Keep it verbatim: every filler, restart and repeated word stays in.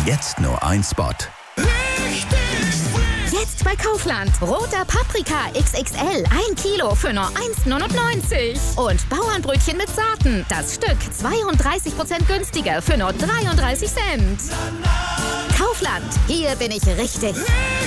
Jetzt nur ein Spot. Jetzt bei Kaufland. Roter Paprika X X L. ein Kilo für nur eins neunundneunzig. Und Bauernbrötchen mit Saaten. Das Stück zweiunddreißig Prozent günstiger für nur dreiunddreißig Cent. Kaufland. Hier bin ich richtig.